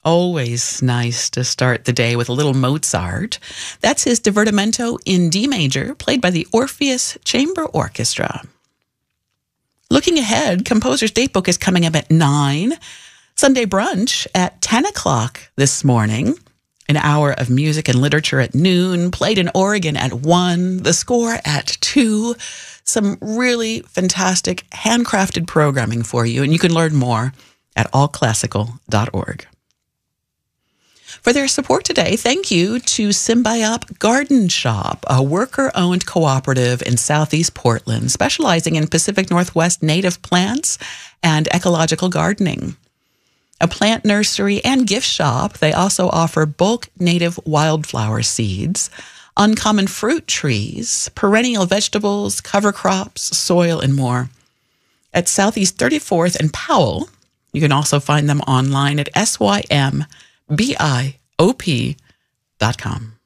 Always nice to start the day with a little Mozart. That's his Divertimento in D major, played by the Orpheus Chamber Orchestra. Looking ahead, Composer's Datebook is coming up at 9. Sunday brunch at 10 o'clock this morning. An hour of music and literature at noon. Played in Oregon at 1. The Score at 2. Some really fantastic handcrafted programming for you, and you can learn more at allclassical.org. For their support today, thank you to Symbiop Garden Shop, a worker-owned cooperative in Southeast Portland, specializing in Pacific Northwest native plants and ecological gardening. A plant nursery and gift shop, they also offer bulk native wildflower seeds, uncommon fruit trees, perennial vegetables, cover crops, soil, and more. At Southeast 34th and Powell, you can also find them online at symbiop.com.